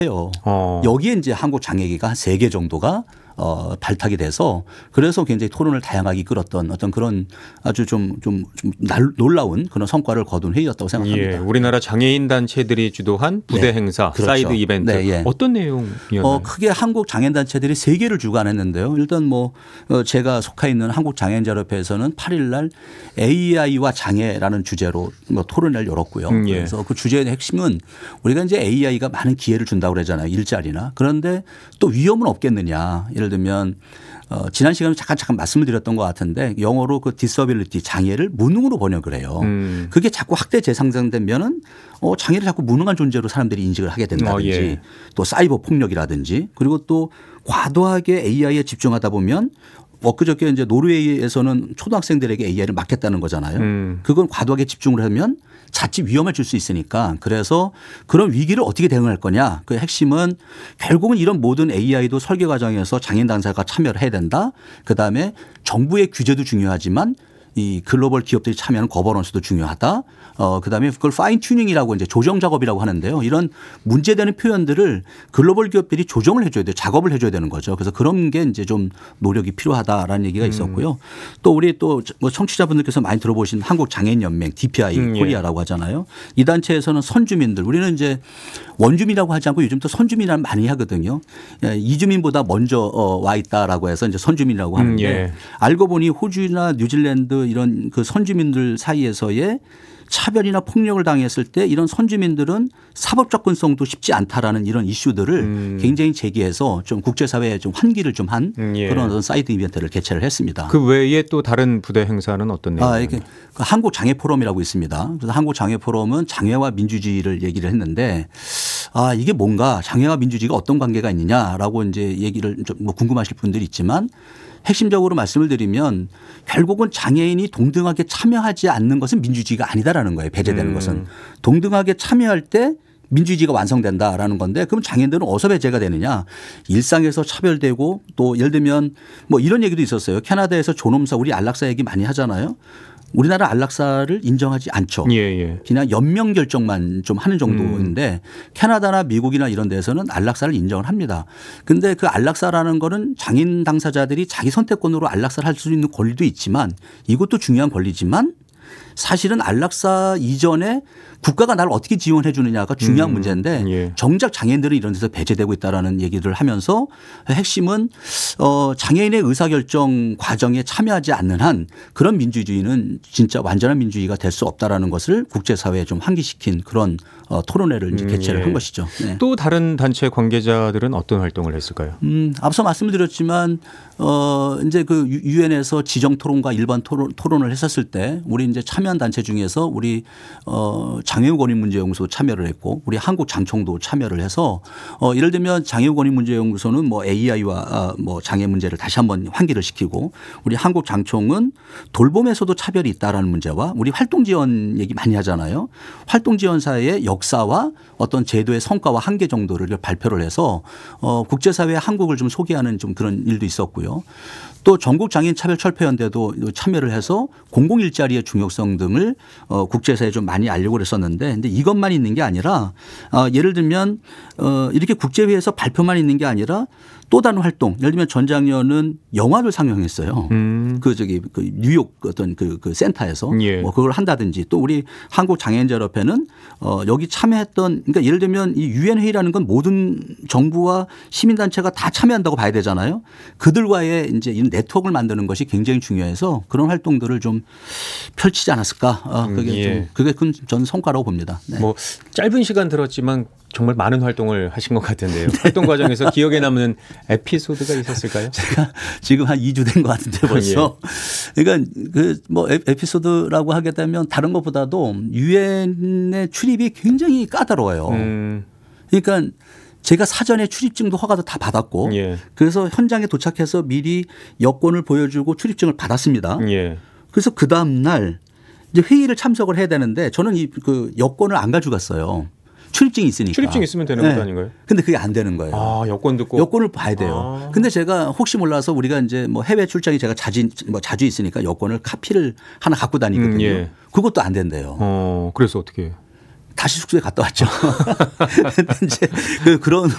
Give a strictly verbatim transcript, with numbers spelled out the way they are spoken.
해요. 어. 여기에 이제 한국 장애기가 한 세 개 정도가 어, 발탁이 돼서 그래서 굉장히 토론을 다양하게 이끌었던 어떤 그런 아주 좀, 좀, 좀 놀라운 그런 성과를 거둔 회의였다고 생각합니다. 예, 우리나라 장애인 단체들이 주도한 부대 네. 행사, 그렇죠. 사이드 이벤트 네, 예. 어떤 내용이었나요? 어, 크게 한국 장애인 단체들이 세 개를 주관했는데요. 일단 뭐 어, 제가 속해 있는 한국 장애인자협회에서는 팔 일 날 에이아이와 장애라는 주제로 뭐 토론회를 열었고요. 음, 예. 그래서 그 주제의 핵심은 우리가 이제 에이아이가 많은 기회를 준다고 그러잖아요. 일자리나. 그런데 또 위험은 없겠느냐. 예를 들면 어, 지난 시간에 잠깐 잠깐 말씀을 드렸던 것 같은데 영어로 그 disability 장애를 무능으로 번역을 해요. 음. 그게 자꾸 학대 재상정되면은 어, 장애를 자꾸 무능한 존재로 사람들이 인식을 하게 된다든지 어, 예. 또 사이버 폭력이라든지 그리고 또 과도하게 에이아이에 집중하다 보면 엊그저께 이제 노르웨이에서는 초등학생들에게 에이아이를 맡겼다는 거잖아요. 음. 그건 과도하게 집중을 하면 자칫 위험을 줄 수 있으니까 그래서 그런 위기를 어떻게 대응할 거냐. 그 핵심은 결국은 이런 모든 에이아이도 설계 과정에서 장애인 당사자가 참여를 해야 된다. 그다음에 정부의 규제도 중요하지만 이 글로벌 기업들이 참여하는 거버넌스도 중요하다. 어, 그 다음에 그걸 파인 튜닝이라고 이제 조정 작업이라고 하는데요. 이런 문제되는 표현들을 글로벌 기업들이 조정을 해줘야 돼요. 작업을 해줘야 되는 거죠. 그래서 그런 게 이제 좀 노력이 필요하다라는 얘기가 있었고요. 음. 또 우리 또 뭐 청취자분들께서 많이 들어보신 한국장애인연맹 디피아이 음, 코리아라고 예. 하잖아요. 이 단체에서는 선주민들 우리는 이제 원주민이라고 하지 않고 요즘 또 선주민이라는 많이 하거든요. 이주민보다 먼저 와 있다라고 해서 이제 선주민이라고 하는데 음, 예. 알고 보니 호주나 뉴질랜드 이런 그 선주민들 사이에서의 차별이나 폭력을 당했을 때 이런 선주민들은 사법 접근성도 쉽지 않다라는 이런 이슈들을 음. 굉장히 제기해서 좀 국제사회에 좀 환기를 좀 한 음, 예. 그런 사이드 이벤트를 개최를 했습니다. 그 외에 또 다른 부대 행사는 어떤 내용이에요? 아, 이게 그 한국 장애 포럼이라고 있습니다. 그래서 한국 장애 포럼은 장애와 민주주의를 얘기를 했는데 아, 이게 뭔가 장애와 민주주의가 어떤 관계가 있느냐라고 이제 얘기를 좀 뭐 궁금하실 분들이 있지만 핵심적으로 말씀을 드리면 결국은 장애인이 동등하게 참여하지 않는 것은 민주주의가 아니다라는 거예요. 배제되는 음. 것은. 동등하게 참여할 때 민주주의가 완성된다라는 건데 그럼 장애인들은 어디서 배제가 되느냐. 일상에서 차별되고 또 예를 들면 뭐 이런 얘기도 있었어요. 캐나다에서 존엄사 우리 안락사 얘기 많이 하잖아요. 우리나라 안락사를 인정하지 않죠. 예, 예. 그냥 연명 결정만 좀 하는 정도인데 음. 캐나다나 미국이나 이런 데서는 안락사를 인정을 합니다. 그런데 그 안락사라는 거는 장애인 당사자들이 자기 선택권으로 안락사를 할 수 있는 권리도 있지만 이것도 중요한 권리지만 사실은 안락사 이전에 국가가 나를 어떻게 지원해 주느냐가 중요한 음, 문제인데 예. 정작 장애인들은 이런 데서 배제되고 있다라는 얘기를 하면서 핵심은 어 장애인의 의사결정 과정에 참여하지 않는 한 그런 민주주의는 진짜 완전한 민주주의가 될 수 없다라는 것을 국제사회에 좀 환기시킨 그런 어 토론회를 이제 개최를 음, 예. 한 것이죠. 네. 또 다른 단체 관계자들은 어떤 활동을 했을까요? 음, 앞서 말씀을 드렸지만 어 이제 그 유엔에서 지정 토론과 일반 토론, 토론을 했었을 때 우리 이제 참여한 단체 중에서 우리 어 장애우권익문제연구소 참여를 했고 우리 한국장총도 참여를 해서 어 예를 들면 장애우권익문제연구소는 뭐 에이아이와 아 뭐 장애 문제를 다시 한번 환기를 시키고 우리 한국장총은 돌봄에서도 차별이 있다라는 문제와 우리 활동지원 얘기 많이 하잖아요. 활동지원사의 역사와 어떤 제도의 성과와 한계 정도를 발표를 해서 어 국제사회에 한국을 좀 소개하는 좀 그런 일도 있었고요. 또 전국장애인차별철폐연대도 참여를 해서 공공일자리의 중요성 등을 어 국제사회에 좀 많이 알려고 그랬었는데 근데 이것만 있는 게 아니라 어 예를 들면 어 이렇게 국제회의에서 발표만 있는 게 아니라 또 다른 활동 예를 들면 전작년은 영화를 상영했어요. 음. 그 저기 그 뉴욕 어떤 그, 그 센터에서 예. 뭐 그걸 한다든지 또 우리 한국장애인자협회는 어 여기 참여했던 그러니까 예를 들면 이 유엔 회의라는 건 모든 정부와 시민단체가 다 참여한다고 봐야 되잖아요. 그들과의 이제 이 네트워크를 만드는 것이 굉장히 중요해서 그런 활동들을 좀 펼치지 않았을까. 어, 그게 예. 좀 그게 큰 전 성과라고 봅니다. 네. 뭐 짧은 시간 들었지만 정말 많은 활동을 하신 것 같은데요. 네. 활동 과정에서 기억에 남는 에피소드가 있었을까요? 제가 지금 한 이 주 된 것 같은데 벌써. 예. 그러니까 그 뭐 에피소드라고 하게 되면 다른 것보다도 유엔의 출입이 굉장히 까다로워요. 음. 그러니까 제가 사전에 출입증도 허가도 다 받았고 예. 그래서 현장에 도착해서 미리 여권을 보여주고 출입증을 받았습니다. 예. 그래서 그 다음 날 이제 회의를 참석을 해야 되는데 저는 이 그 여권을 안 가져갔어요. 출입증이 있으니까. 출입증 있으면 되는 네. 것 아닌가요? 근데 그게 안 되는 거예요. 아, 여권도 꼭. 여권을 봐야 돼요. 아. 근데 제가 혹시 몰라서 우리가 이제 뭐 해외 출장이 제가 자주 뭐 자주 있으니까 여권을 카피를 하나 갖고 다니거든요. 음, 예. 그것도 안 된대요. 어, 그래서 어떻게 해요? 다시 숙소에 갔다 왔죠. 이제 그 그런